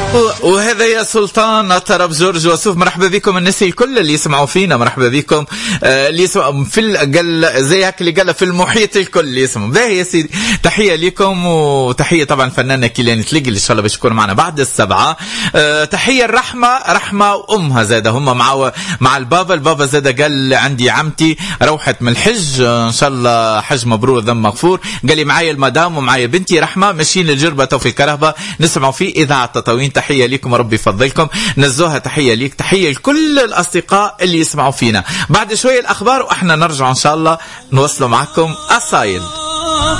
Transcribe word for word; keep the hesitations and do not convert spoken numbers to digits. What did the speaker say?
وهذا يا سلطان طرب جورج وسوف. مرحبا بكم الناس الكل اللي يسمعوا فينا، مرحبا بكم اللي يسمعوا في القل زي هيك اللي قال في المحيط الكل اللي يسمعوا. باهي يا سيدي، تحيه لكم وتحيه طبعا الفنانه كيلان تلقي اللي ان شاء الله باش يكون معنا بعد السبعه. أه تحيه الرحمه رحمه وامها زاده هم مع مع البابا. البابا زاده قال عندي عمتي روحت من الحج ان شاء الله حج مبرور ذنب مغفور. قال لي معايا المدام ومعايا بنتي رحمه ماشيين للجربه توفيق كرهبه نسمعوا فيه اذاعه تطاوين. تحيه لكم ربي يفضلكم. نزوها تحيه ليك، تحيه لكل الاصدقاء اللي يسمعوا فينا. بعد شويه الاخبار واحنا نرجع ان شاء الله نوصلوا معكم أصايل.